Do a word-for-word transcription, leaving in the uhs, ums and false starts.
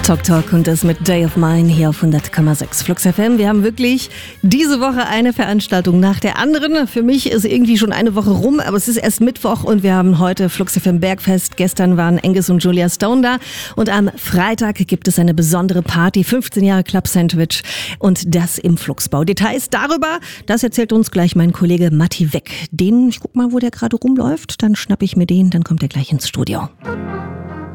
Talk Talk und das mit Day of Mine hier auf hundert Komma sechs Flux F M. Wir haben wirklich diese Woche eine Veranstaltung nach der anderen. Für mich ist irgendwie schon eine Woche rum, aber es ist erst Mittwoch und wir haben heute Flux F M Bergfest. Gestern waren Angus und Julia Stone da und am Freitag gibt es eine besondere Party, fünfzehn Jahre Club Sandwich und das im Fluxbau. Details darüber, das erzählt uns gleich mein Kollege Matti Weck. Den, ich guck mal, wo der gerade rumläuft, dann schnapp ich mir den, dann kommt er gleich ins Studio.